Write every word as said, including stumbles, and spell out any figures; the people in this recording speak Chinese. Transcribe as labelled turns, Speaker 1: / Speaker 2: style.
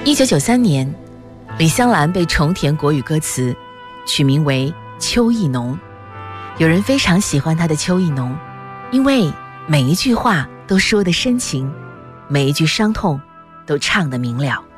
Speaker 1: 一九九三年，李香兰被重填国语歌词，取名为《秋意浓》。有人非常喜欢她的《秋意浓》，因为每一句话都说得深情，每一句伤痛都唱得明了。